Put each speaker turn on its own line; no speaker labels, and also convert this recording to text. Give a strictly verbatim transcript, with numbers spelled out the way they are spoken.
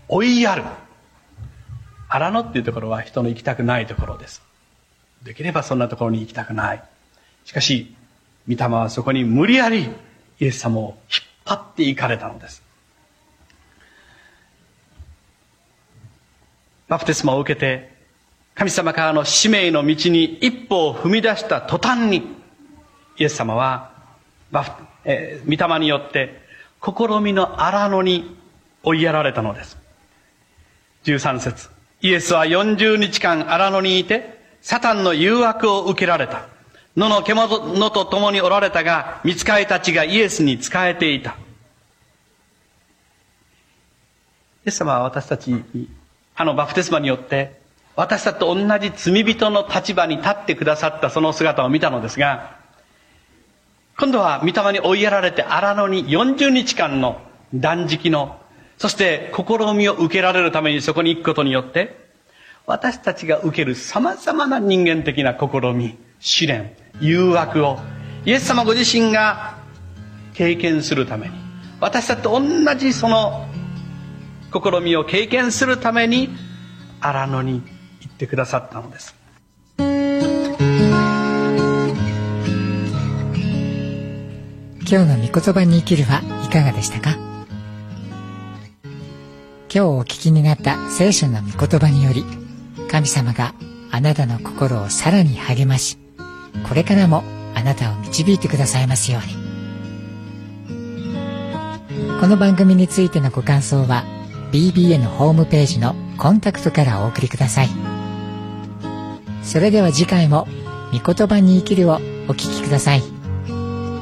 追いやる。荒野っていうところは人の行きたくないところです。できればそんなところに行きたくない。しかし御霊はそこに無理やりイエス様を引っ張っていかれたのです。バプテスマを受けて神様からの使命の道に一歩を踏み出した途端に、イエス様はバプ、えー、御霊によって試みの荒野に追いやられたのです。じゅうさん節、イエスはよんじゅうにちかん荒野にいてサタンの誘惑を受けられた。野の獣と共におられたが、御使いたちがイエスに仕えていた。イエス様は私たちにあのバプテスマによって私たちと同じ罪人の立場に立ってくださったその姿を見たのですが、今度は御霊に追いやられて荒野によんじゅうにちかんの断食の、そして試みを受けられるためにそこに行くことによって、私たちが受ける様々な人間的な試み、試練、誘惑をイエス様ご自身が経験するために、私たちと同じその試みを経験するために荒野に行ってくださったのです。
今日の御言葉に生きるはいかがでしたか？今日お聞きになった聖書の御言葉により、神様があなたの心をさらに励まし、これからもあなたを導いてくださいますように。この番組についてのご感想は ビービーエヌ ホームページのコンタクトからお送りください。それでは次回も御言葉に生きるをお聞きください。